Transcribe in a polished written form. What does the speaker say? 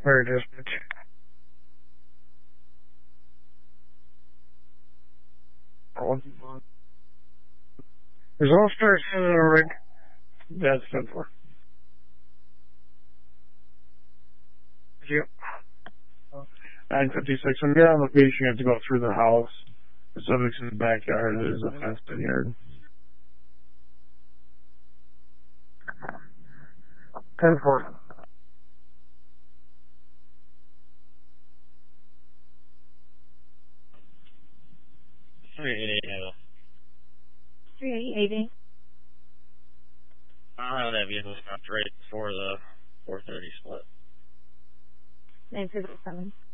Very distant. There's all stars in the rig. That's good for. Yep. 956. When you're on location, you have to go through the house. The subject's in the backyard. There's a fenced in yard. 10-4. $380. I'll have you stopped right before the 4:30 split. 957.